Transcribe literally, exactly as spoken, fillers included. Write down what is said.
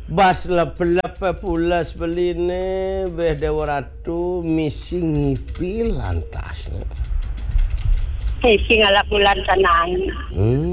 Bas lep-lep pulas beline beh Dewa Ratu misi ngipi lantasnya. Misi ngalap bulan tanan. Hmm.